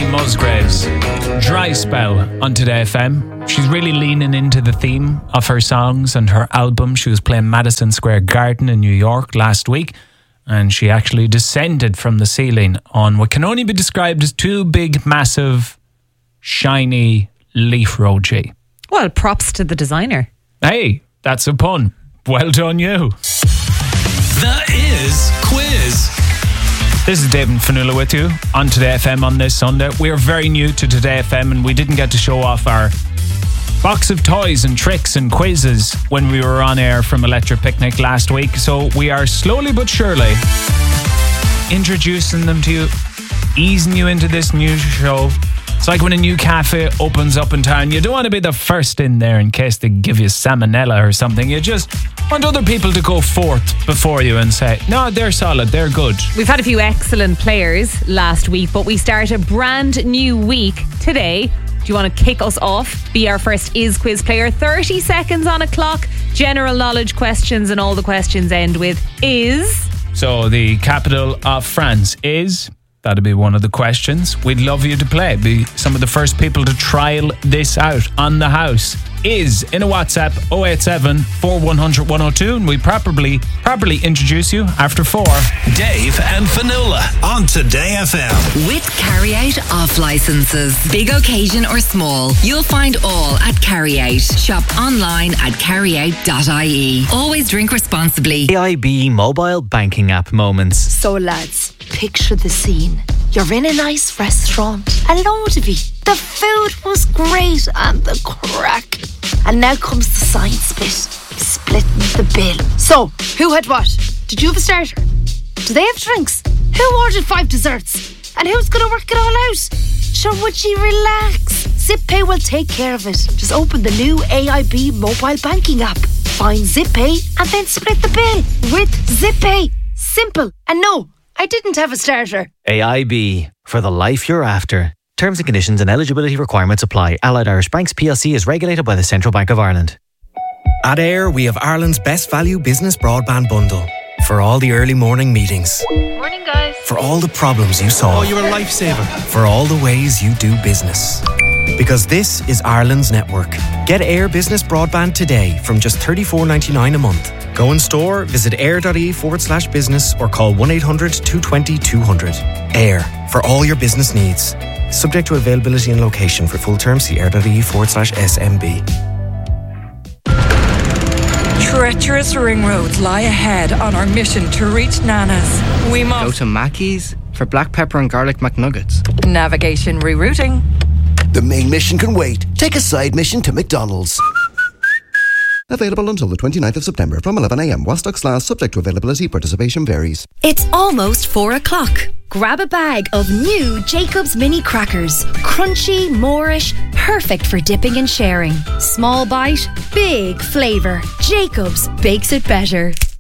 Musgraves. Dry Spell on Today FM. She's really leaning into the theme of her songs and her album. She was playing Madison Square Garden in New York last week, and she actually descended from the ceiling on what can only be described as two big, massive, shiny Leaf Road G. Well, props to the designer. Hey, that's a pun. Well done, you. The Is Quiz. This is David Fanula with you on Today FM on this Sunday. We are very new to Today FM and we didn't get to show off our box of toys and tricks and quizzes when we were on air from Electric Picnic last week. So we are slowly but surely introducing them to you, easing you into this new show. It's like when a new cafe opens up in town. You don't want to be the first in there in case they give you salmonella or something. You just want other people to go forth before you and say, no, they're solid, they're good. We've had a few excellent players last week, but we start a brand new week today. Do you want to kick us off? Be our first Is Quiz player. 30 seconds on a clock. General knowledge questions, and all the questions end with is. So the capital of France is... That'll be one of the questions. We'd love you to play. Be some of the first people to trial this out on the house. Is in a WhatsApp 087 4100 102, and we properly introduce you after 4. Dave and Fanula on Today FM. With Carry Out off licenses, big occasion or small, you'll find all at Carry Out. Shop online at carryout.ie. Always drink responsibly. AIB mobile banking app moments. So lads, picture the scene. You're in a nice restaurant, alone to be. The food was great and the crack. And now comes the science bit, splitting the bill. So, who had what? Did you have a starter? Do they have drinks? Who ordered 5 desserts? And who's going to work it all out? Sure, would you relax? ZipPay will take care of it. Just open the new AIB mobile banking app. Find ZipPay and then split the bill with ZipPay. Simple. And no, I didn't have a starter. AIB, for the life you're after. Terms and conditions and eligibility requirements apply. Allied Irish Banks PLC is regulated by the Central Bank of Ireland. At AIR, we have Ireland's best value business broadband bundle. For all the early morning meetings. Morning, guys. For all the problems you solve. Oh, you're a lifesaver. For all the ways you do business. Because this is Ireland's network. Get AIR Business Broadband today from just $34.99 a month. Go in store, visit air.ie/business or call 1-800-220-200. AIR, for all your business needs. Subject to availability and location. For full terms, see air.ie/SMB. Treacherous ring roads lie ahead on our mission to reach Nana's. We must Go to Mackey's for black pepper and garlic McNuggets. navigation rerouting. The main mission can wait. Take a side mission to McDonald's. Available until the 29th of September from 11 a.m. while stocks last, subject to availability. Participation varies. It's almost 4 o'clock. Grab a bag of new Jacob's Mini Crackers. Crunchy, Moorish, perfect for dipping and sharing. Small bite, big flavour. Jacob's bakes it better.